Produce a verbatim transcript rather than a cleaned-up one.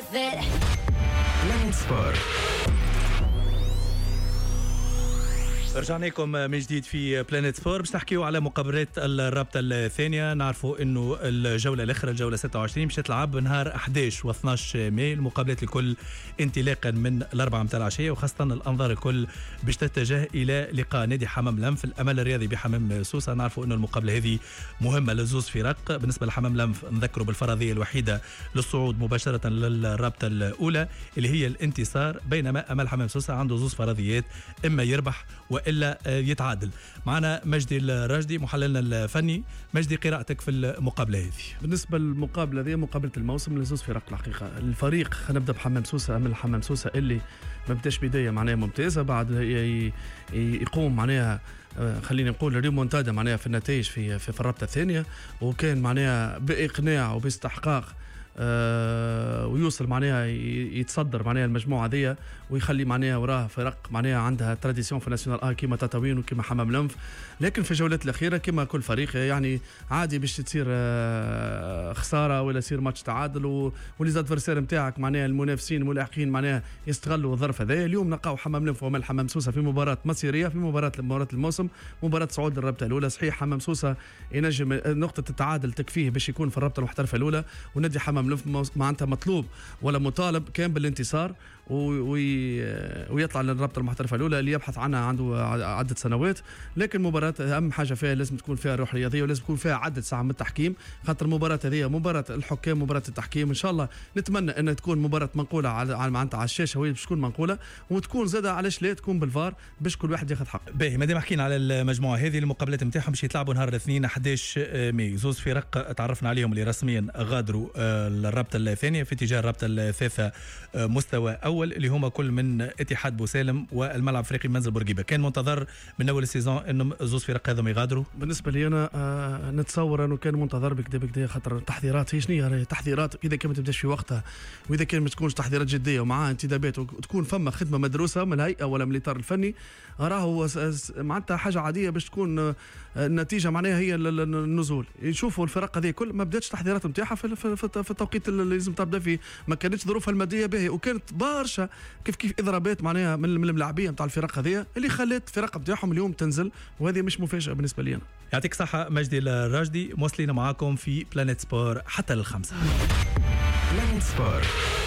worth it. بلانيت سبور. رجعنا لكم من جديد في بلانيت سبور باش نحكيو على مقابلات الرابطة الثانية. نعرفوا انه الجولة الاخرى الجولة ستة وعشرين باش تلعب نهار أحد عشر و اثني عشر ماي. المقابلات الكل انطلاقا من الأربعة متاع العشية، وخاصة الأنظار الكل باش تتجه إلى لقاء نادي حمام لنف الأمل الرياضي بحمام سوسة. نعرفوا انه المقابلة هذه مهمة لزوز فرق. بالنسبة لحمام لنف نذكروا بالفرضية الوحيدة للصعود مباشرة للرابطة الأولى اللي هي الانتصار، بينما أمل حمام سوسة عنده زوز فرضيات، إما يربح وإلا يتعادل. معنا مجدي الراجدي محللنا الفني. مجدي، قراءتك في المقابلة هذه؟ بالنسبة للمقابلة هذه مقابلة الموسم لزوز فرق الحقيقة. الفريق خلينا نبدأ بحمام سوسة. أمل حمام سوسة اللي ما بداش بداية معناها ممتازة، بعد يقوم معناها خلينا نقول ريمونتادا معناها في النتائج في في الرابطة الثانية، وكان معناها بإقناع وباستحقاق آه ويوصل معناها يتصدر معناها المجموعه ذي، ويخلي معناها وراه فرق معناها عندها تراديسيون في ناسيونال ا كيما تطاوين وكيما حمام لنف. لكن في الجولات الاخيره كيما كل فريق يعني عادي باش تصير آه خساره ولا يصير ماتش تعادل، وليزادفيرسير نتاعك معناها المنافسين الملاحقين معناها يستغلوا الظرف هذا. اليوم نلقاو حمام لنف ومال حمام سوسه في مباراه مصيريه، في مباراه مباراه الموسم، مباراه صعود للرابطه الاولى. صحيح حمام سوسه ينجم نقطه التعادل تكفيه باش يكون في الرابطه المحترفه الاولى، ونادي حمام معناتها مطلوب ولا مطالب كان بالانتصار ويطلع للرابطه المحترفه الاولى اللي يبحث عنها عنده عده سنوات. لكن مباراه اهم حاجه فيها لازم تكون فيها روح رياضيه، ولازم يكون فيها عدد ساعه من التحكيم، خاطر المباراه هذه مباراه الحكام، مباراه التحكيم. ان شاء الله نتمنى ان تكون مباراه منقوله على معناتها على الشاشه، وهي باش تكون منقوله وتكون زاده علاش لا تكون بالفار باش كل واحد ياخذ حقه. باهي، ما دام حكينا على المجموعه هذه، المقابلات نتاعهم باش يتلعبوا نهار الاثنين أحد عشر ماي. زوز فرق تعرفنا عليهم اللي رسميا غادروا الرابطه الثانيه في اتجاه الرابطه الثالثه مستوى اول، اللي هما كل من اتحاد بوسالم والملعب الافريقي منزل بورقيبه. كان منتظر من اول السيزون انه زوز فرق هذم يغادروا. بالنسبه لي انا آه نتصور انه كان منتظر بكدا بكدا، خاطر التحضيرات هي شنو هي تحضيرات، اذا كان ما تبداش في وقتها واذا كان ما تكونش تحضيرات جديه ومعها انتدابات وتكون فما خدمه مدروسه من الهيئه ولا من الاطار الفني، راهو معناتها حاجه عاديه باش تكون النتيجه معناها هي النزول. يشوفوا الفرق هذه كل ما بداتش تحضيرات نتاعها في, في, في التوقيت اللي لازم تبدا فيه، ما كانتش ظروفها الماديه باهيه، وكانت برشا كيف كيف اضرابات معناها من الملاعبيه نتاع الفرق هذه اللي خلت الفرق نتاعهم اليوم تنزل، وهذه مش مفاجاه بالنسبه لي انا. يعطيك صحه مجدي الراجدي. موصلين معاكم في بلانيت سبور حتى للخمسه. بلانيت سبور.